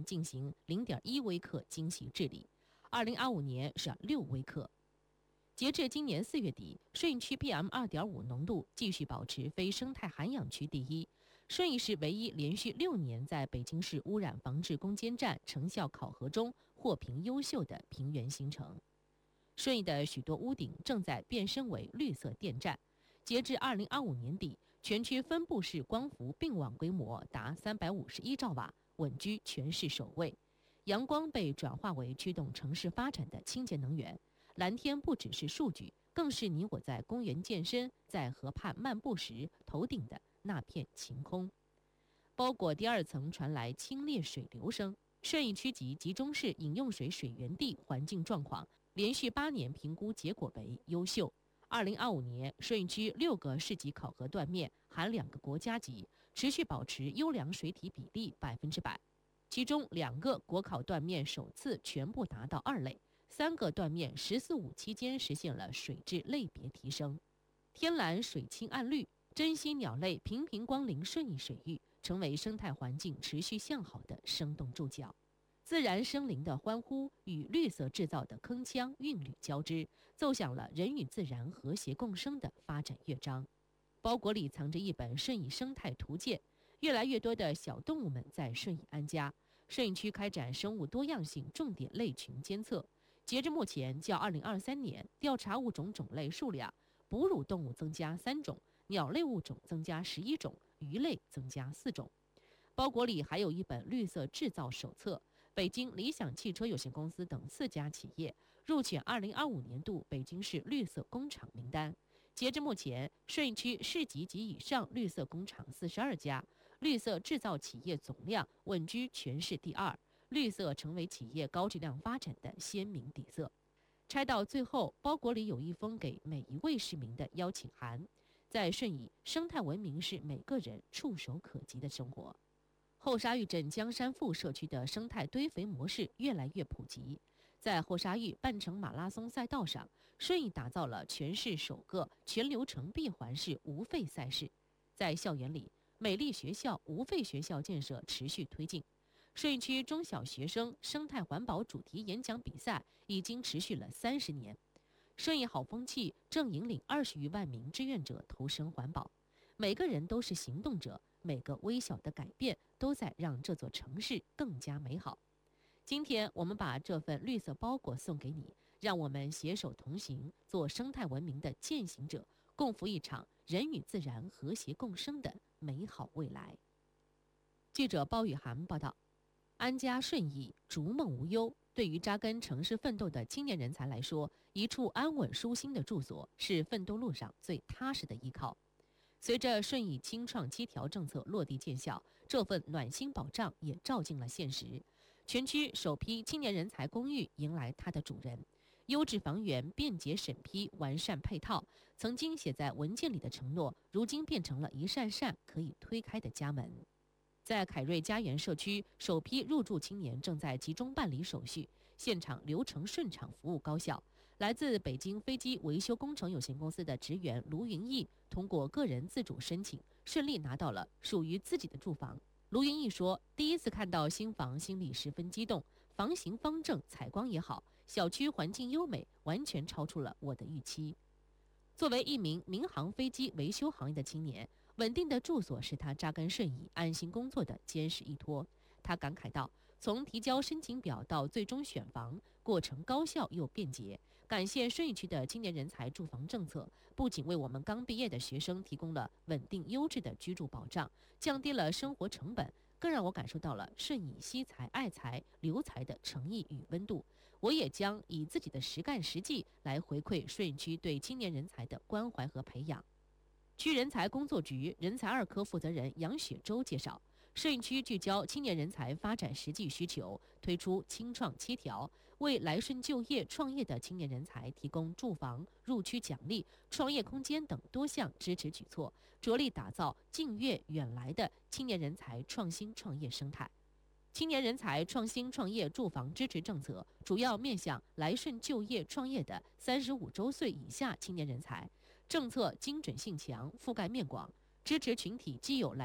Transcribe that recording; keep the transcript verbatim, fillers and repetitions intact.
年进行 零点一 微克精细治理，二零二五年是六微克。截至今年四月底，顺义区 P M 二点五 浓度继续保持非生态涵养区第一。顺义是唯一连续六年在北京市污染防治攻坚战成效考核中获评优秀的平原新城。顺义的许多屋顶正在变身为绿色电站。截至二零二五年底，全区分布式光伏并网规模达三百五十一兆瓦，稳居全市首位。阳光被转化为驱动城市发展的清洁能源。蓝天不只是数据，更是你我在公园健身、在河畔漫步时头顶的那片晴空。包裹第二层传来清冽水流声。顺义区级集中式饮用水水源地环境状况连续八年评估结果为优秀。二零二五年，顺义区六个市级考核断面含两个国家级，持续保持优良水体比例百分之百。其中两个国考断面首次全部达到二类。三个断面“十四五”期间实现了水质类别提升，天蓝水清岸绿，珍稀鸟类频频光临顺义水域，成为生态环境持续向好的生动注脚。自然生灵的欢呼与绿色制造的铿锵韵律交织，奏响了人与自然和谐共生的发展乐章。包裹里藏着一本顺义生态图鉴，越来越多的小动物们在顺义安家。顺义区开展生物多样性重点类群监测。截至目前，较二零二三年调查物种种类数量，哺乳动物增加三种，鸟类物种增加十一种，鱼类增加四种。包裹里还有一本绿色制造手册。北京理想汽车有限公司等四家企业入选二零二五年度北京市绿色工厂名单。截至目前，顺义区市级及以上绿色工厂四十二家，绿色制造企业总量稳居全市第二。绿色成为企业高质量发展的鲜明底色。拆到最后，包裹里有一封给每一位市民的邀请函。在顺义，生态文明是每个人触手可及的生活。后沙峪镇江山赋社区的生态堆肥模式越来越普及。在后沙峪半程马拉松赛道上，顺义打造了全市首个全流程闭环式无废赛事。在校园里，美丽学校无废学校建设持续推进。顺义区中小学生生态环保主题演讲比赛已经持续了三十年。顺义好风气正引领二十余万名志愿者投身环保。每个人都是行动者，每个微小的改变都在让这座城市更加美好。今天我们把这份绿色包裹送给你，让我们携手同行，做生态文明的践行者，共赴一场人与自然和谐共生的美好未来。记者包雨涵报道。安家顺义，逐梦无忧。对于扎根城市奋斗的青年人才来说，一处安稳舒心的住所是奋斗路上最踏实的依靠。随着顺义青创七条政策落地见效，这份暖心保障也照进了现实。全区首批青年人才公寓迎来它的主人。优质房源、便捷审批、完善配套，曾经写在文件里的承诺，如今变成了一扇扇可以推开的家门。在凯瑞家园社区，首批入住青年正在集中办理手续，现场流程顺畅，服务高效。来自北京飞机维修工程有限公司的职员卢云逸，通过个人自主申请，顺利拿到了属于自己的住房。卢云逸说，第一次看到新房，心里十分激动，房型方正，采光也好，小区环境优美，完全超出了我的预期。作为一名民航飞机维修行业的青年，稳定的住所是他扎根顺义、安心工作的坚实依托。他感慨道，从提交申请表到最终选房，过程高效又便捷。感谢顺义区的青年人才住房政策，不仅为我们刚毕业的学生提供了稳定优质的居住保障，降低了生活成本，更让我感受到了顺义惜才爱才留才的诚意与温度。我也将以自己的实干实际来回馈顺义区对青年人才的关怀和培养。区人才工作局人才二科负责人杨雪洲介绍，顺义区聚焦青年人才发展实际需求，推出青创七条，为来顺就业创业的青年人才提供住房、入区奖励、创业空间等多项支持举措，着力打造近悦远来的青年人才创新创业生态。青年人才创新创业住房支持政策主要面向来顺就业创业的三十五周岁以下青年人才，政策精准性强，覆盖面广，支持群体既有来